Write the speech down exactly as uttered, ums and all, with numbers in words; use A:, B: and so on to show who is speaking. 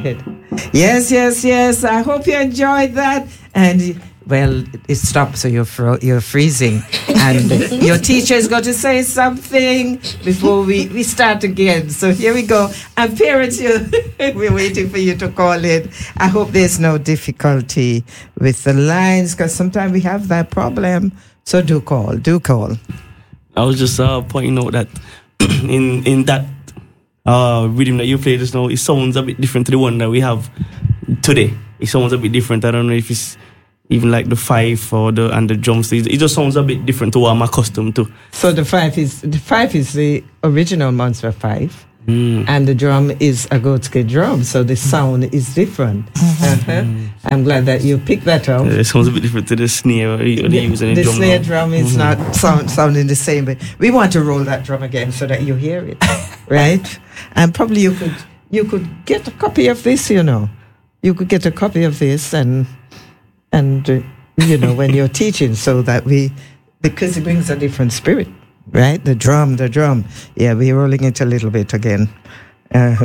A: ahead. Yes, yes, yes. I hope you enjoyed that. And well, it stopped, so you're fro- you're freezing, and your teacher is going to say something before we, we start again. So here we go. And parents, you we're waiting for you to call in. I hope there's no difficulty with the lines, because sometimes we have that problem. So do call, do call.
B: I was just uh, pointing out that in in that uh, rhythm that you play just now, it sounds a bit different to the one that we have today. It sounds a bit different. I don't know if it's even like the five or the and the drums. It just sounds a bit different to what I'm accustomed to.
A: So the five is the five is the original Monster Five,
B: mm.
A: and the drum is a Goatske drum. So the sound is different. Mm-hmm. Uh-huh. Mm. I'm glad that you picked that up.
B: Yeah, it sounds a bit different to the snare. They use in
A: the
B: drum
A: snare
B: now.
A: drum is mm-hmm. not sound, sounding the same, but we want to roll that drum again so that you hear it, right? And probably you could you could get a copy of this. You know, you could get a copy of this and. And, uh, you know, when you're teaching, so that we, because it brings a different spirit, right? The drum, the drum. Yeah, we're rolling it a little bit again. Uh,